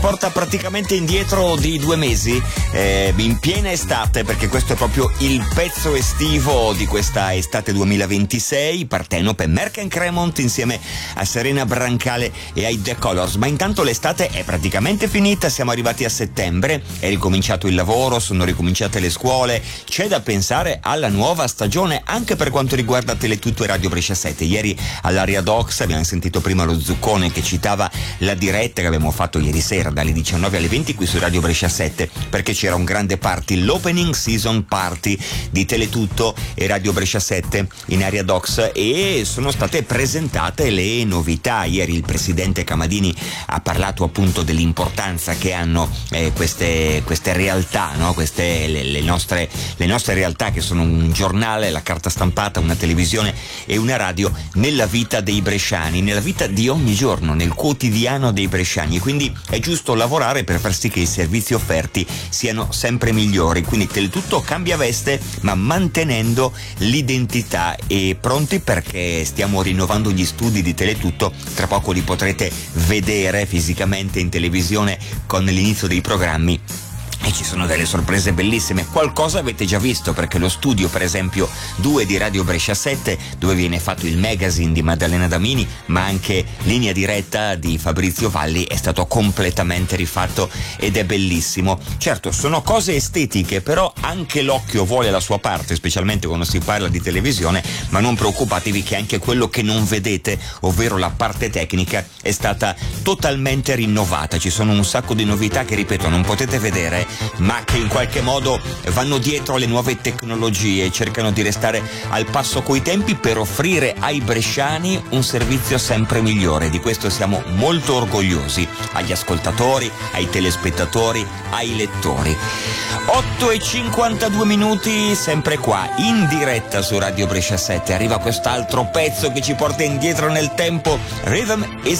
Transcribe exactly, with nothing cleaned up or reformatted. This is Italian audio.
porta praticamente indietro di due mesi, eh, in piena estate, perché questo è proprio il pezzo estivo di questa estate duemilaventisei. Partenope, Merck and Cremont insieme a Serena Brancale e ai The Colors. Ma intanto l'estate è praticamente finita, siamo arrivati a settembre, è ricominciato il lavoro, sono ricominciate le scuole, c'è da pensare alla nuova stagione anche per quanto riguarda Teletutto e Radio Brescia sette. Ieri all'Aria Docs abbiamo sentito prima lo Zuccone che citava la diretta che abbiamo fatto ieri sera dalle diciannove alle venti qui su Radio Brescia sette, perché c'era un grande party, l'opening season party di Teletutto e Radio Brescia sette in Aria Docs, e sono state presentate le novità. Ieri il presidente Camadini ha parlato appunto dell'importanza che hanno eh, queste, queste realtà, no? queste le, le, nostre, le nostre realtà, che sono un giornale, la carta stampata, una televisione e una radio nella vita dei bresciani, nella vita di ogni giorno, nel quotidiano dei bresciani. Quindi è giusto lavorare per far sì che i servizi offerti siano sempre migliori. Quindi Teletutto cambia veste ma mantenendo l'identità, e pronti perché stiamo rinnovando gli studi di Teletutto. Tra poco li potrete vedere fisicamente in televisione con l'inizio dei programmi. E ci sono delle sorprese bellissime. Qualcosa avete già visto, perché lo studio, per esempio, due di Radio Brescia sette, dove viene fatto il magazine di Maddalena Damini, ma anche Linea Diretta di Fabrizio Valli, è stato completamente rifatto ed è bellissimo. Certo, sono cose estetiche, però anche l'occhio vuole la sua parte, specialmente quando si parla di televisione, ma non preoccupatevi che anche quello che non vedete, ovvero la parte tecnica, è stata totalmente rinnovata. Ci sono un sacco di novità che, ripeto, non potete vedere, ma che in qualche modo vanno dietro alle nuove tecnologie, cercano di restare al passo coi tempi per offrire ai bresciani un servizio sempre migliore. Di questo siamo molto orgogliosi, agli ascoltatori, ai telespettatori, ai lettori. otto e cinquantadue minuti, sempre qua in diretta su Radio Brescia sette. Arriva quest'altro pezzo che ci porta indietro nel tempo, Rhythm is